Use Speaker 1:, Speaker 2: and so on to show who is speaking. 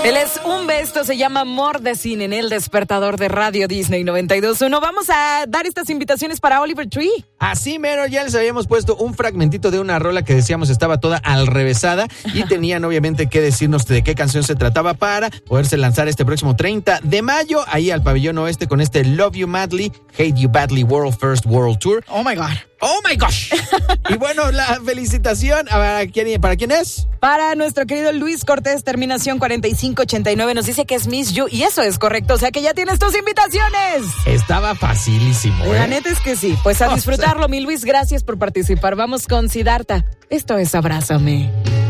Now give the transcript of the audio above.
Speaker 1: Él es un besto, se llama Mordecin en el despertador de Radio Disney 92.1. Vamos a dar estas invitaciones para Oliver Tree.
Speaker 2: Así mero, ya les habíamos puesto un fragmentito de una rola que decíamos estaba toda alrevesada y tenían obviamente que decirnos de qué canción se trataba para poderse lanzar este próximo 30 de mayo ahí al Pabellón Oeste con este Love You Madly, Hate You Badly World First World Tour.
Speaker 1: Oh my God.
Speaker 2: ¡Oh, my gosh! Y bueno, la felicitación, ¿para quién es?
Speaker 1: Para nuestro querido Luis Cortés, terminación 4589, nos dice que es Miss You, y eso es correcto, o sea que ya tienes tus invitaciones.
Speaker 2: Estaba facilísimo,
Speaker 1: La neta es que sí, pues a disfrutarlo, mi Luis, gracias por participar. Vamos con Siddhartha, esto es Abrázame.